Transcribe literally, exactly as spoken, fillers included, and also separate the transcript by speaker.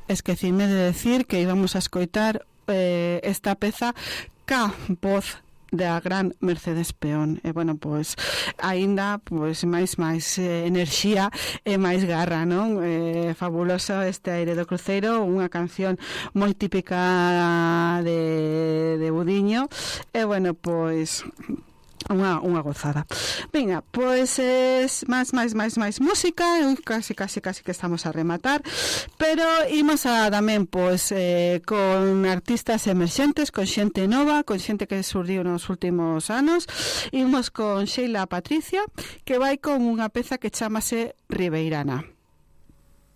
Speaker 1: esquecime de decir que íbamos a escoitar eh, esta peza ca voz da gran Mercedes Peón. E bueno, pois aínda pois máis máis eh, enerxía e máis garra, non? Eh, fabuloso este Aire do Cruceiro, unha canción moi típica de, de Budiño. E bueno, pois unha, unha gozada. Venga, pois es máis, máis, máis, máis música. Casi, casi, casi que estamos a rematar. Pero imos a tamén, pois, eh, con artistas emerxentes, con xente nova, con xente que surdiu nos últimos anos. Imos con Sheila Patricia, que vai con unha peza que chamase Ribeirana.